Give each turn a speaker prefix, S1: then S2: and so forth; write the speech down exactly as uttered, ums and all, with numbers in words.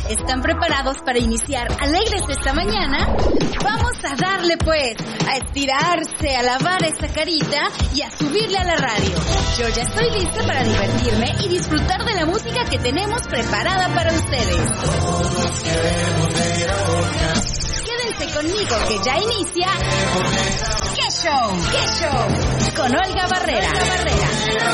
S1: ¿Están preparados para iniciar alegres esta mañana? Vamos a darle pues, a estirarse, a lavar esa carita y a subirle a la radio. Yo ya estoy lista para divertirme y disfrutar de la música que tenemos preparada para ustedes. Quédense conmigo que ya inicia ¿Qué show? ¿Qué show? Con Olga Barrera. Olga Barrera.